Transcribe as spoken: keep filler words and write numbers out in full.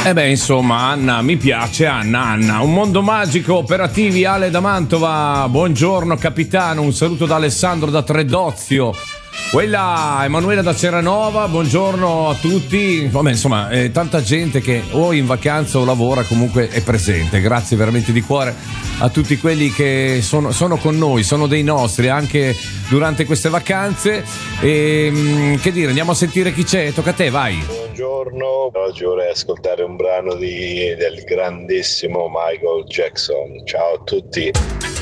Eh beh, insomma, Anna, mi piace Anna, Anna. Un mondo magico, operativi, Ale da Mantova. Buongiorno capitano, un saluto da Alessandro da Tredozio. Quella Emanuela da Ceranova, buongiorno a tutti. Vabbè, insomma, eh, tanta gente che o in vacanza o lavora, comunque è presente. Grazie veramente di cuore a tutti quelli che sono, sono con noi, sono dei nostri anche durante queste vacanze. E che dire, andiamo a sentire chi c'è. Tocca a te, vai. Buongiorno, oggi vorrei ascoltare un brano di, del grandissimo Michael Jackson. Ciao a tutti.